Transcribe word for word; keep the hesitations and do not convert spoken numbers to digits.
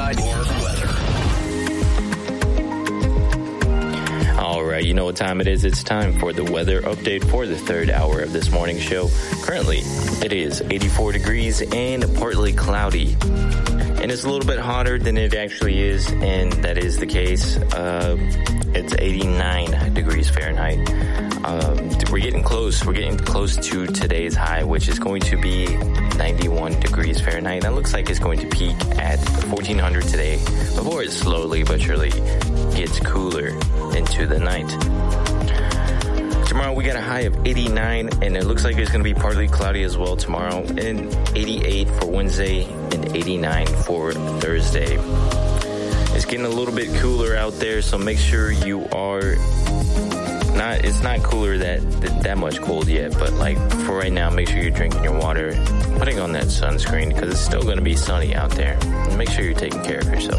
Tide or weather. All right, you know what time it is. It's time for the weather update for the third hour of this morning show. Currently, it is eighty-four degrees and partly cloudy. And it's a little bit hotter than it actually is, and that is the case. Uh, it's eighty-nine degrees Fahrenheit. Um, we're getting close. We're getting close to today's high, which is going to be ninety-one degrees Fahrenheit. That looks like it's going to peak at fourteen hundred today before it slowly but surely gets cooler into the night. Tomorrow we got a high of eighty-nine, and it looks like it's going to be partly cloudy as well tomorrow, and eighty-eight for Wednesday and eighty-nine for Thursday. It's getting a little bit cooler out there, so make sure you are not, it's not cooler that, that, that much cold yet, but like for right now, make sure you're drinking your water, putting on that sunscreen, because it's still going to be sunny out there. And make sure you're taking care of yourself.